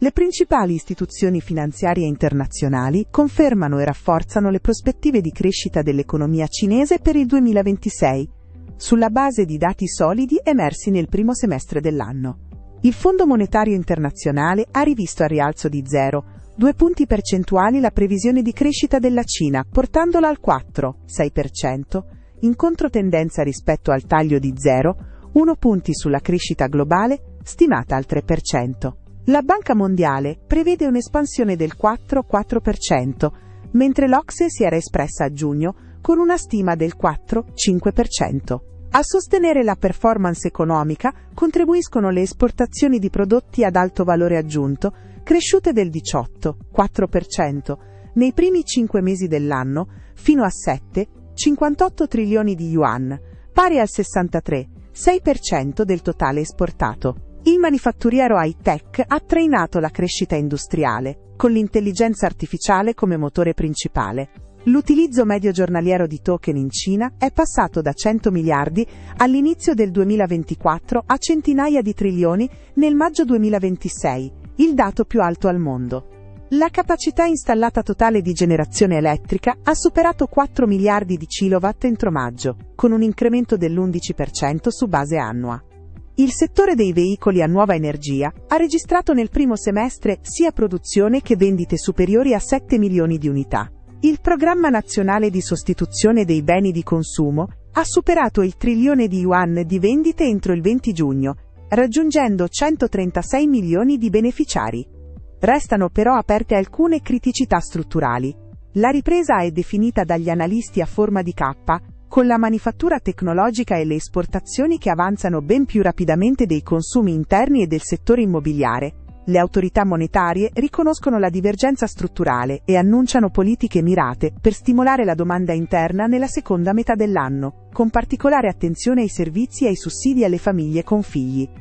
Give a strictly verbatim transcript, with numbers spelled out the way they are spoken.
Le principali istituzioni finanziarie internazionali confermano e rafforzano le prospettive di crescita dell'economia cinese per il duemilaventisei, sulla base di dati solidi emersi nel primo semestre dell'anno. Il Fondo Monetario Internazionale ha rivisto al rialzo di zero virgola due punti percentuali la previsione di crescita della Cina, portandola al quattro virgola sei per cento, in controtendenza rispetto al taglio di zero virgola uno punti sulla crescita globale, stimata al tre per cento. La Banca Mondiale prevede un'espansione del quattro virgola quattro per cento, mentre l'O C S E si era espressa a giugno con una stima del quattro virgola cinque per cento. A sostenere la performance economica contribuiscono le esportazioni di prodotti ad alto valore aggiunto, cresciute del diciotto virgola quattro per cento nei primi cinque mesi dell'anno, fino a sette virgola cinquantotto trilioni di yuan, pari al sessantatré virgola sei per cento del totale esportato. Il manifatturiero high-tech ha trainato la crescita industriale, con l'intelligenza artificiale come motore principale. L'utilizzo medio giornaliero di token in Cina è passato da cento miliardi all'inizio del duemilaventiquattro a centinaia di trilioni nel maggio duemilaventisei, il dato più alto al mondo. La capacità installata totale di generazione elettrica ha superato quattro miliardi di kilowatt entro maggio, con un incremento dell'undici per cento su base annua. Il settore dei veicoli a nuova energia ha registrato nel primo semestre sia produzione che vendite superiori a sette milioni di unità. Il Programma Nazionale di Sostituzione dei Beni di Consumo ha superato il trilione di yuan di vendite entro il venti giugno, raggiungendo centotrentasei milioni di beneficiari. Restano però aperte alcune criticità strutturali. La ripresa è definita dagli analisti a forma di K, con la manifattura tecnologica e le esportazioni che avanzano ben più rapidamente dei consumi interni e del settore immobiliare. Le autorità monetarie riconoscono la divergenza strutturale e annunciano politiche mirate per stimolare la domanda interna nella seconda metà dell'anno, con particolare attenzione ai servizi e ai sussidi alle famiglie con figli.